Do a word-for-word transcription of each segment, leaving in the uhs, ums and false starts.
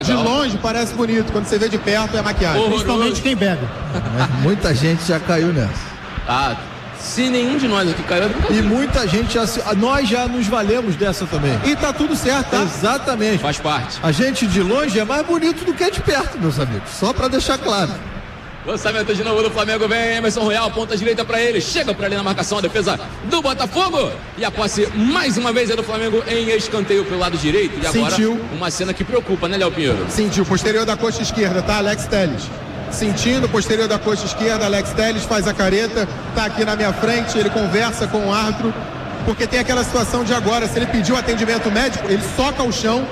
De longe parece bonito, quando você vê de perto é maquiagem. Horroroso. Principalmente quem bebe. É, muita gente já caiu nessa. Ah, se nenhum de nós aqui caiu, eu E muita gente já se... Nós já nos valemos dessa também. E tá tudo certo, tá? Exatamente. faz parte. A gente de longe é mais bonito do que de perto, meus amigos. Só pra deixar claro. Lançamento de novo do Flamengo, vem Emerson Royal, ponta direita pra ele, chega pra ali na marcação, a defesa do Botafogo, e a posse mais uma vez é do Flamengo em escanteio pelo lado direito, e agora Sentiu. uma cena que preocupa, né, Léo Pinheiro? Sentiu, posterior da coxa esquerda, tá? Alex Telles. Sentindo, posterior da coxa esquerda, Alex Telles faz a careta, tá aqui na minha frente, ele conversa com o árbitro, porque tem aquela situação de agora, se ele pediu atendimento médico, ele soca o chão.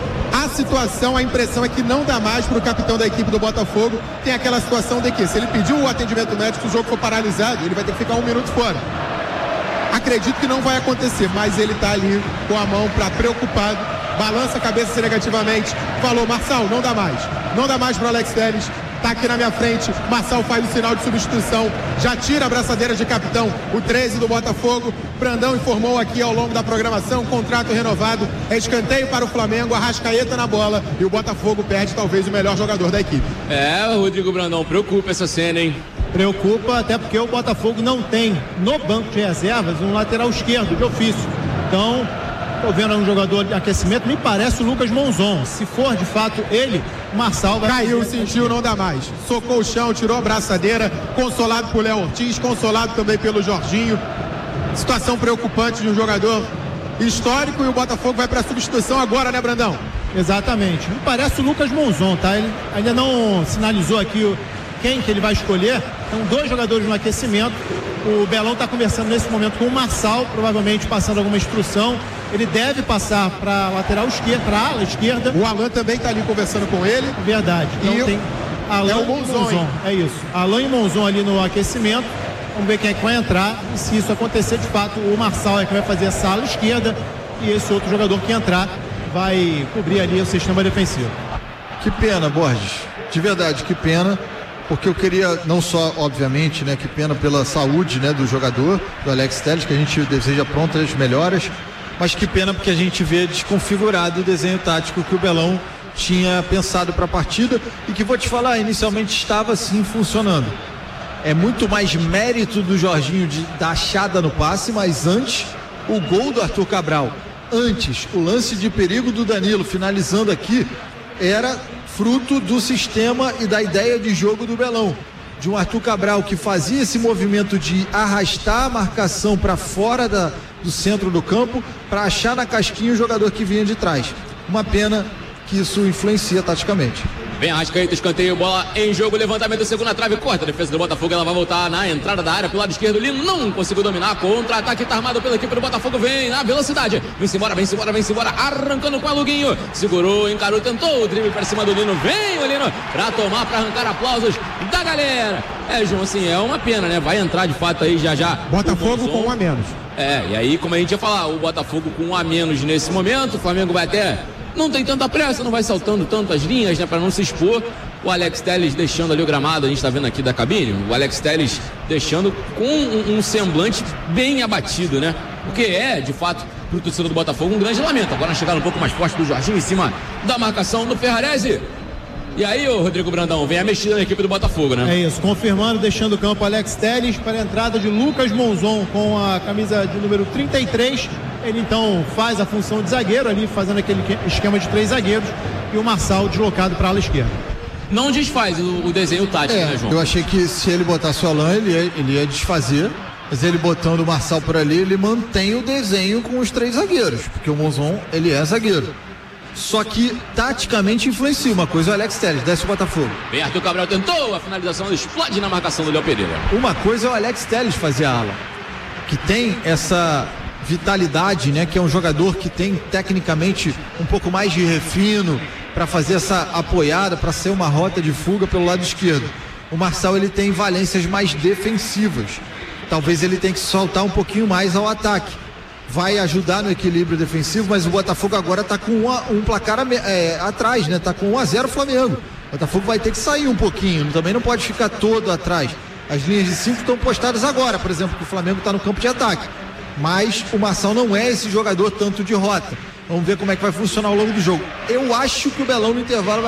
A situação, a impressão é que não dá mais para o capitão da equipe do Botafogo. Tem aquela situação de que, se ele pediu o atendimento médico, se o jogo for paralisado, ele vai ter que ficar um minuto fora. Acredito que não vai acontecer, mas ele está ali com a mão para preocupado, balança a cabeça negativamente. Falou, Marçal, não dá mais. Não dá mais para o Alex Telles. Tá aqui na minha frente, Marçal faz o sinal de substituição, já tira a braçadeira de capitão, o treze do Botafogo. Brandão informou aqui ao longo da programação, contrato renovado, é escanteio para o Flamengo, Arrascaeta na bola e o Botafogo perde talvez o melhor jogador da equipe. É, Rodrigo Brandão, preocupa essa cena, hein? Preocupa até porque o Botafogo não tem no banco de reservas um lateral esquerdo de ofício. Então, tô vendo um jogador de aquecimento, me parece o Lucas Monzon. Se for de fato ele, o Marçal vai... Caiu, sentiu, não dá mais. Socou o chão, tirou a braçadeira, consolado por Léo Ortiz, consolado também pelo Jorginho. Situação preocupante de um jogador histórico e o Botafogo vai para a substituição agora, né, Brandão? Exatamente. Me parece o Lucas Monzon, tá? Ele ainda não sinalizou aqui o... quem que ele vai escolher. São dois jogadores no aquecimento. O Belão está conversando nesse momento com o Marçal, provavelmente passando alguma instrução. Ele deve passar para a lateral esquerda, para a ala esquerda. O Alan também está ali conversando com ele. Verdade. Então e tem Alan é o e Monzon, Monzon. É isso. Alan e Monzon ali no aquecimento. Vamos ver quem é que vai entrar. E se isso acontecer, de fato, o Marçal é que vai fazer essa ala esquerda. E esse outro jogador que entrar vai cobrir ali o sistema defensivo. Que pena, Borges. De verdade, que pena. Porque eu queria, não só, obviamente, né, que pena pela saúde, né, do jogador, do Alex Telles, que a gente deseja prontas melhoras, mas que pena porque a gente vê desconfigurado o desenho tático que o Belão tinha pensado para a partida e que, vou te falar, inicialmente estava sim funcionando. É muito mais mérito do Jorginho de dar achada no passe, mas antes, o gol do Arthur Cabral. Antes, o lance de perigo do Danilo, finalizando aqui, era fruto do sistema e da ideia de jogo do Belão, de um Arthur Cabral que fazia esse movimento de arrastar a marcação para fora da, do centro do campo para achar na casquinha o jogador que vinha de trás. Uma pena que isso influencia taticamente. Vem Arrascaeta, escanteio, bola em jogo, levantamento, segunda trave, corta a defesa do Botafogo, ela vai voltar na entrada da área pelo lado esquerdo, ele não conseguiu dominar, contra-ataque tá armado pela equipe do Botafogo, vem na velocidade, vem-se embora, vem-se embora, vem-se embora, arrancando com a Luguinho, segurou, encarou, tentou o drible para cima do Lino, vem o Lino pra tomar, pra arrancar aplausos da galera. É, João, assim, é uma pena, né, vai entrar de fato aí já já. Botafogo com um a menos. É, e aí, como a gente ia falar, o Botafogo com um a menos nesse momento, o Flamengo vai até... não tem tanta pressa, não vai saltando tantas linhas, né, para não se expor. O Alex Telles deixando ali o gramado, a gente está vendo aqui da cabine, o Alex Telles deixando com um, um semblante bem abatido, né? Porque é, de fato, pro torcedor do Botafogo um grande lamento. Agora chegada um pouco mais forte do Jorginho em cima da marcação do Ferrarese. E aí, ô Rodrigo Brandão, vem a mexida na equipe do Botafogo, né? É isso, confirmando, deixando o campo Alex Telles para a entrada de Lucas Monzon com a camisa de número trinta e três. Ele então faz a função de zagueiro ali, fazendo aquele esquema de três zagueiros, e o Marçal deslocado para a ala esquerda. Não desfaz o, o desenho tático, é, né, João? Eu achei que se ele botasse o Alan, ele ia, ele ia desfazer, mas ele botando o Marçal por ali, ele mantém o desenho com os três zagueiros, porque o Monzon, ele é zagueiro. Só que taticamente influencia. Uma coisa é o Alex Telles, desce o Botafogo. Berto Cabral tentou a finalização, explode na marcação do Léo Pereira. Uma coisa é o Alex Telles fazer a ala, que tem essa vitalidade, né? Que é um jogador que tem tecnicamente um pouco mais de refino para fazer essa apoiada, para ser uma rota de fuga pelo lado esquerdo. O Marçal, ele tem valências mais defensivas. Talvez ele tenha que soltar um pouquinho mais ao ataque. Vai ajudar no equilíbrio defensivo, mas o Botafogo agora está com uma, um placar é, atrás, né? Tá com um a zero o Flamengo. O Botafogo vai ter que sair um pouquinho, também não pode ficar todo atrás. As linhas de cinco estão postadas agora, por exemplo, que o Flamengo está no campo de ataque. Mas o Marçal não é esse jogador tanto de rota. Vamos ver como é que vai funcionar ao longo do jogo. Eu acho que o Belão no intervalo vai